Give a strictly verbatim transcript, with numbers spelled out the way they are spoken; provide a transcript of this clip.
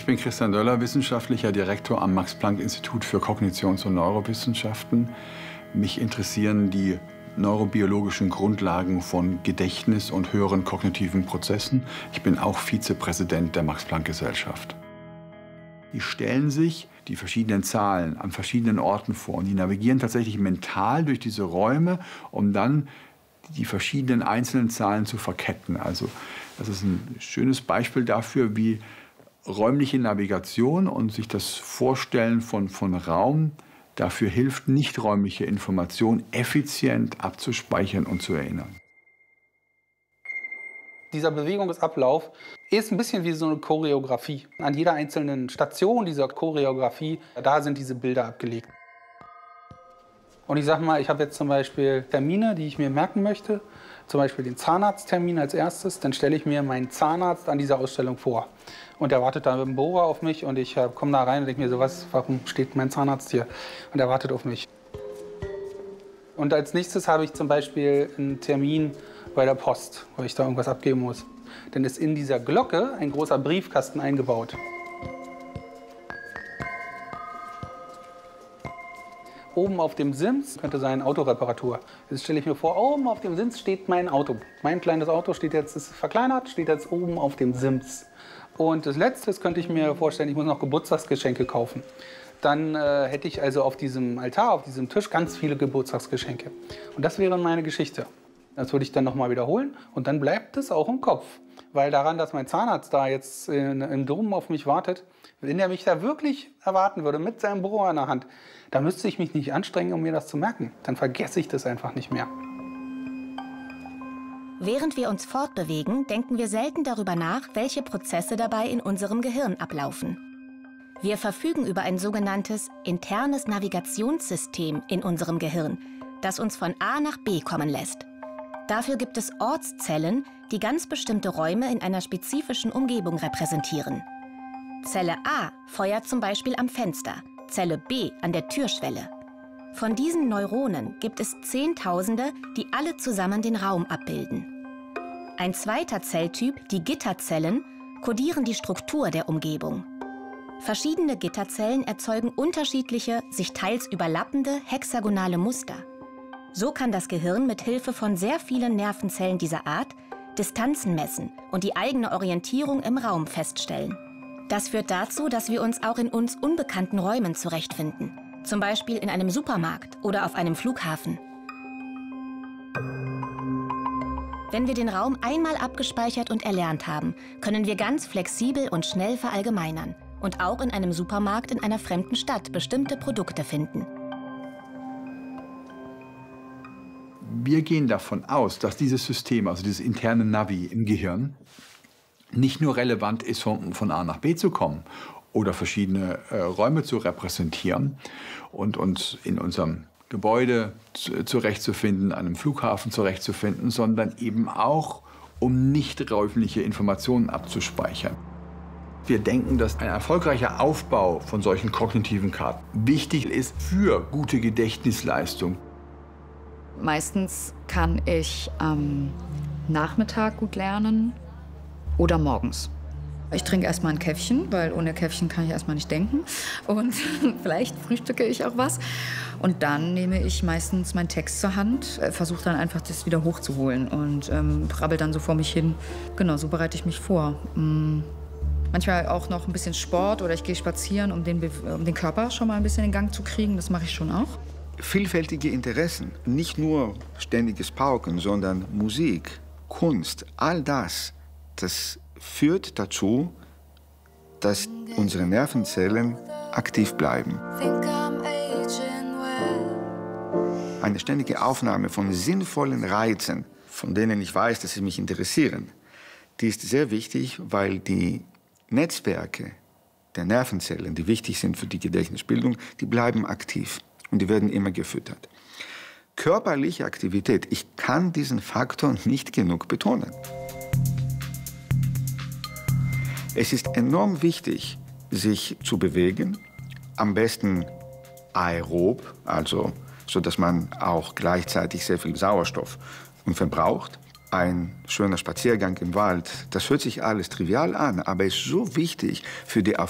bin Christian Döller, wissenschaftlicher Direktor am Max-Planck-Institut für Kognitions- und Neurowissenschaften. Mich interessieren die neurobiologischen Grundlagen von Gedächtnis und höheren kognitiven Prozessen. Ich bin auch Vizepräsident der Max-Planck-Gesellschaft. Die stellen sich die verschiedenen Zahlen an verschiedenen Orten vor und die navigieren tatsächlich mental durch diese Räume, um dann die verschiedenen einzelnen Zahlen zu verketten. Also das ist ein schönes Beispiel dafür, wie räumliche Navigation und sich das Vorstellen von, von Raum dafür hilft, nicht räumliche Informationen effizient abzuspeichern und zu erinnern. Dieser Bewegungsablauf ist ein bisschen wie so eine Choreografie. An jeder einzelnen Station dieser Choreografie, da sind diese Bilder abgelegt. Und ich sag mal, ich habe jetzt zum Beispiel Termine, die ich mir merken möchte. Zum Beispiel den Zahnarzttermin als erstes. Dann stelle ich mir meinen Zahnarzt an dieser Ausstellung vor. Und er wartet da mit dem Bohrer auf mich und ich äh, komme da rein und denke mir so, was, warum steht mein Zahnarzt hier? Und er wartet auf mich. Und als nächstes habe ich zum Beispiel einen Termin bei der Post, wo ich da irgendwas abgeben muss. Dann ist in dieser Glocke ein großer Briefkasten eingebaut. Oben auf dem Sims könnte sein Autoreparatur. Jetzt stelle ich mir vor, oben auf dem Sims steht mein Auto. Mein kleines Auto steht jetzt, ist verkleinert, steht jetzt oben auf dem Sims. Und das Letzte könnte ich mir vorstellen, ich muss noch Geburtstagsgeschenke kaufen. Dann äh, hätte ich also auf diesem Altar, auf diesem Tisch ganz viele Geburtstagsgeschenke. Und das wäre meine Geschichte. Das würde ich dann nochmal wiederholen und dann bleibt es auch im Kopf. Weil daran, dass mein Zahnarzt da jetzt in, im Dom auf mich wartet, wenn er mich da wirklich erwarten würde, mit seinem Bohrer in der Hand, da müsste ich mich nicht anstrengen, um mir das zu merken. Dann vergesse ich das einfach nicht mehr. Während wir uns fortbewegen, denken wir selten darüber nach, welche Prozesse dabei in unserem Gehirn ablaufen. Wir verfügen über ein sogenanntes internes Navigationssystem in unserem Gehirn, das uns von A nach B kommen lässt. Dafür gibt es Ortszellen, die ganz bestimmte Räume in einer spezifischen Umgebung repräsentieren. Zelle A feuert zum Beispiel am Fenster, Zelle B an der Türschwelle. Von diesen Neuronen gibt es Zehntausende, die alle zusammen den Raum abbilden. Ein zweiter Zelltyp, die Gitterzellen, kodieren die Struktur der Umgebung. Verschiedene Gitterzellen erzeugen unterschiedliche, sich teils überlappende, hexagonale Muster. So kann das Gehirn mit Hilfe von sehr vielen Nervenzellen dieser Art Distanzen messen und die eigene Orientierung im Raum feststellen. Das führt dazu, dass wir uns auch in uns unbekannten Räumen zurechtfinden. Zum Beispiel in einem Supermarkt oder auf einem Flughafen. Wenn wir den Raum einmal abgespeichert und erlernt haben, können wir ganz flexibel und schnell verallgemeinern und auch in einem Supermarkt in einer fremden Stadt bestimmte Produkte finden. Wir gehen davon aus, dass dieses System, also dieses interne Navi im Gehirn, nicht nur relevant ist, von, von A nach B zu kommen oder verschiedene äh, Räume zu repräsentieren und uns in unserem Gebäude zu, zurechtzufinden, an einem Flughafen zurechtzufinden, sondern eben auch, um nicht räumliche Informationen abzuspeichern. Wir denken, dass ein erfolgreicher Aufbau von solchen kognitiven Karten wichtig ist für gute Gedächtnisleistung. Meistens kann ich am Nachmittag gut lernen oder morgens. Ich trinke erstmal ein Käffchen, weil ohne Käffchen kann ich erstmal nicht denken. Und vielleicht frühstücke ich auch was. Und dann nehme ich meistens meinen Text zur Hand, versuche dann einfach das wieder hochzuholen und ähm, brabbel dann so vor mich hin. Genau, so bereite ich mich vor. Mhm. Manchmal auch noch ein bisschen Sport oder ich gehe spazieren, um den, um den Körper schon mal ein bisschen in Gang zu kriegen. Das mache ich schon auch. Vielfältige Interessen, nicht nur ständiges Pauken, sondern Musik, Kunst, all das, das führt dazu, dass unsere Nervenzellen aktiv bleiben. Eine ständige Aufnahme von sinnvollen Reizen, von denen ich weiß, dass sie mich interessieren, die ist sehr wichtig, weil die Netzwerke der Nervenzellen, die wichtig sind für die Gedächtnisbildung, die bleiben aktiv. Und die werden immer gefüttert. Körperliche Aktivität, ich kann diesen Faktor nicht genug betonen. Es ist enorm wichtig, sich zu bewegen, am besten aerob, also so dass man auch gleichzeitig sehr viel Sauerstoff verbraucht. Ein schöner Spaziergang im Wald, das hört sich alles trivial an, aber ist so wichtig für die